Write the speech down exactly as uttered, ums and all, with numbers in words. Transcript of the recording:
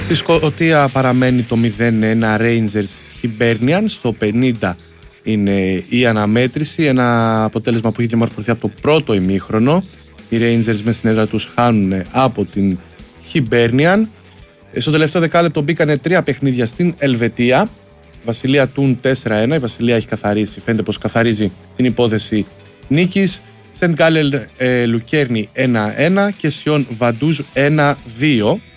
Στη Σκωτία παραμένει το μηδέν ένα Rangers Hibernian. Στο πενήντα είναι η αναμέτρηση. Ένα αποτέλεσμα που έχει διαμορφωθεί από το πρώτο ημίχρονο. Οι Rangers με στην έδρα τους χάνουν από την Hibernian. Στο τελευταίο δεκάλεπτο μπήκανε τρία παιχνίδια στην Ελβετία. Βασιλεία Τούν τέσσερα ένα. Η Βασιλεία έχει καθαρίσει, φαίνεται πως καθαρίζει την υπόθεση νίκης. Σεντ Γκάλελ ε, Λουκέρνη ένα ένα και Σιόν Βαντούζ ένα δύο.